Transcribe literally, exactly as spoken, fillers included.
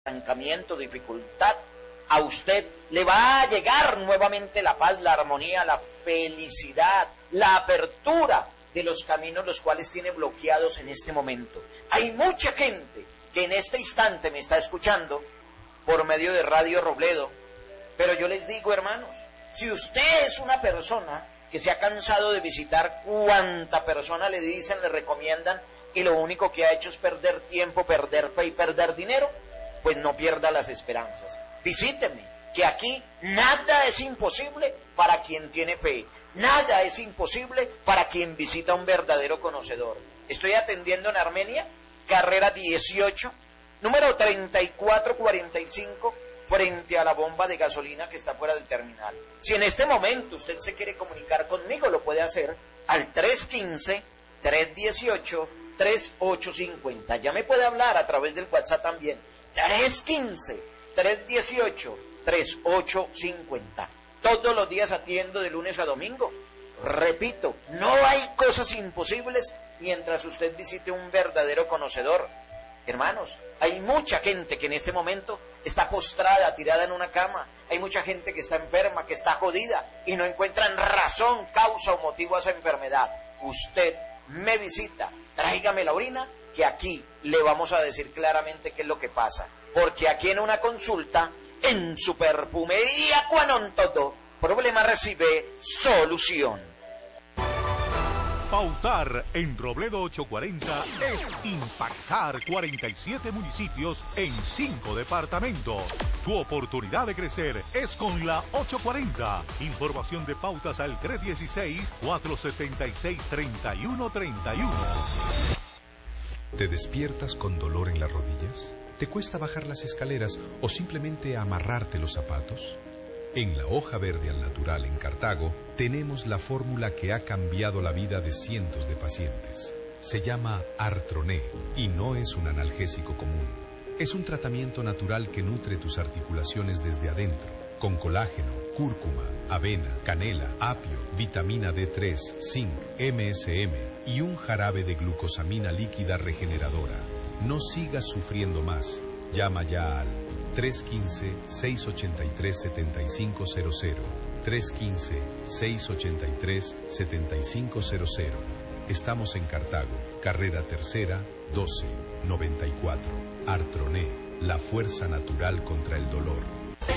estancamiento, dificultad, a usted le va a llegar nuevamente la paz, la armonía, la felicidad, la apertura de los caminos los cuales tiene bloqueados en este momento. Hay mucha gente que en este instante me está escuchando por medio de Radio Robledo, pero yo les digo, hermanos, si usted es una persona que se ha cansado de visitar cuanta persona le dicen, le recomiendan, y lo único que ha hecho es perder tiempo, perder fe y perder dinero, pues no pierda las esperanzas. Visíteme, que aquí nada es imposible para quien tiene fe, nada es imposible para quien visita a un verdadero conocedor. Estoy atendiendo en Armenia, carrera dieciocho, número treinta y cuatro cuarenta y cinco, frente a la bomba de gasolina que está fuera del terminal. Si en este momento usted se quiere comunicar conmigo, lo puede hacer al tres uno cinco, tres uno ocho, tres ocho cinco cero. Ya me puede hablar a través del WhatsApp también. tres uno cinco, tres uno ocho, tres ocho cinco cero. Todos los días atiendo de lunes a domingo. Repito, no hay cosas imposibles mientras usted visite un verdadero conocedor. Hermanos, hay mucha gente que en este momento está postrada, tirada en una cama. Hay mucha gente que está enferma, que está jodida y no encuentran razón, causa o motivo a esa enfermedad. Usted me visita, tráigame la orina, que aquí le vamos a decir claramente qué es lo que pasa. Porque aquí en una consulta, en su perfumería Cuanontoto, problema recibe solución. Pautar en Robledo ochocientos cuarenta es impactar cuarenta y siete municipios en cinco departamentos. Tu oportunidad de crecer es con la ochocientos cuarenta. Información de pautas al tres uno seis, cuatro siete seis, tres uno tres uno. ¿Te despiertas con dolor en las rodillas? ¿Te cuesta bajar las escaleras o simplemente amarrarte los zapatos? En la Hoja Verde al Natural en Cartago tenemos la fórmula que ha cambiado la vida de cientos de pacientes. Se llama Artroné y no es un analgésico común. Es un tratamiento natural que nutre tus articulaciones desde adentro, con colágeno, cúrcuma, avena, canela, apio, vitamina D tres, zinc, M S M y un jarabe de glucosamina líquida regeneradora. No sigas sufriendo más. Llama ya al tres uno cinco, seis ocho tres, siete cinco cero cero, tres uno cinco, seis ocho tres, siete cinco cero cero. Estamos en Cartago, carrera tercera, doce, noventa y cuatro. Artroné, la fuerza natural contra el dolor.